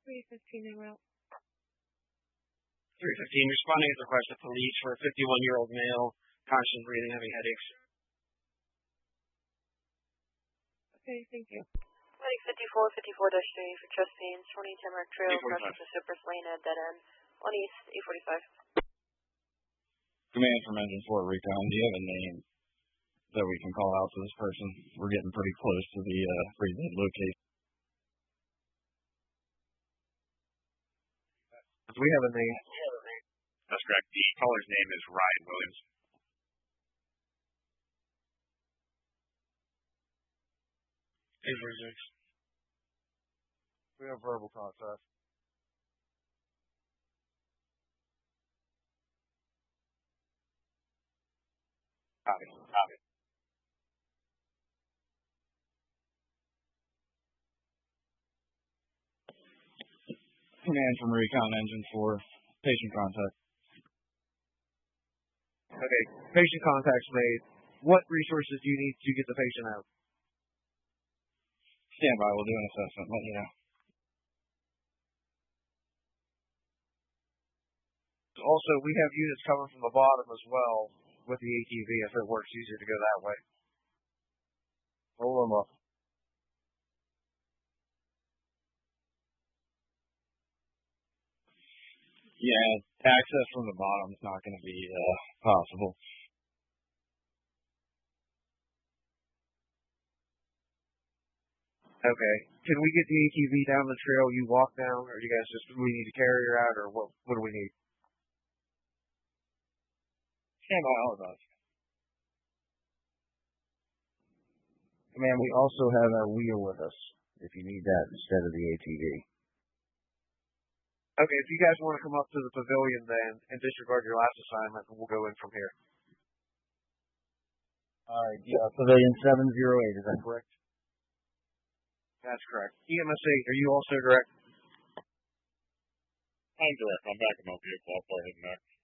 315 en route. 315, responding as requested police for a 51-year-old male, constant breathing, having headaches. Okay, thank you. Medic 54, 54-3 for chest pains, 20 Tamarack Trail, crossing to Cypress Lane at dead end, on East, 845. Command from Engine 4 Recon, do you have a name that we can call out to this person? We're getting pretty close to the breathing location. Do we have a name? That's correct. The caller's name is Ryan Williams. 846. We have verbal contact. Copy. Command from Recon Engine 4, patient contact. Okay, patient contact's made. What resources do you need to get the patient out? Stand by, we'll do an assessment, let you know. Also, we have units coming from the bottom as well with the ATV if it works easier to go that way. Hold them up. Yeah, access from the bottom is not going to be possible. Okay. Can we get the ATV down the trail? You walk down, or you guys we need a carrier out, or what do we need? Stand by, all of us. Command, we also have our wheel with us, if you need that instead of the ATV. Okay, if you guys want to come up to the pavilion then and disregard your last assignment, we'll go in from here. All right, yeah, Pavilion 708, is that correct? That's correct. EMS 8, are you also direct? I'm direct. I'm backing up vehicle. I'll go ahead and